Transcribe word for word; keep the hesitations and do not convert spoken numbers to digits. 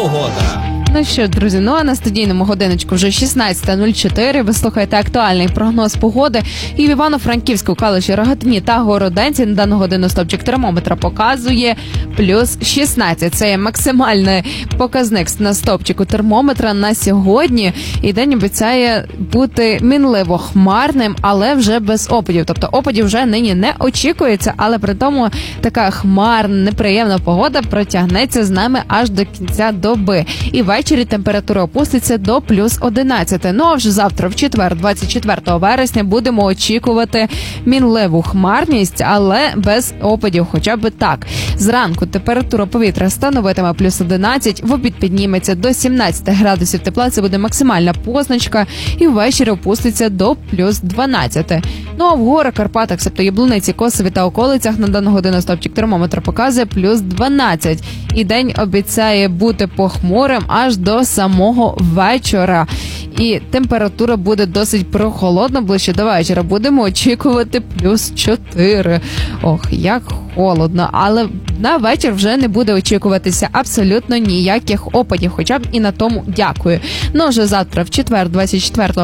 погода. Ну що, друзі, ну а на студійному годиночку вже шістнадцята нуль чотири. Ви слухаєте актуальний прогноз погоди. І в Івано-Франківську, Калуші, Рогатині та Городенці на дану годину стовпчик термометра показує плюс шістнадцять. Це є максимальний показник на стовпчику термометра на сьогодні. І день обіцяє бути мінливо хмарним, але вже без опадів. Тобто опадів вже нині не очікується, але при тому така хмарна, неприємна погода протягнеться з нами аж до кінця доби. І ввечері температура опуститься до плюс одинадцять. Ну а вже завтра, в четвер, двадцять четвертого вересня, будемо очікувати мінливу хмарність, але без опадів, хоча б так. Зранку температура повітря становитиме плюс одинадцять, в обід підніметься до сімнадцять градусів тепла, це буде максимальна позначка, і ввечері опуститься до плюс дванадцять. Ну а в горах, Карпатах, себто Яблуниці, Косові та околицях на дану годину стовпчик термометра показує плюс дванадцять. І день обіцяє бути похмурим аж до самого вечора. І температура буде досить прохолодна, ближче до вечора. Будемо очікувати плюс чотири. Ох, як холодно. Але на вечір вже не буде очікуватися абсолютно ніяких опадів, хоча б і на тому дякую. Ну, вже завтра, в четвер, двадцять четвертого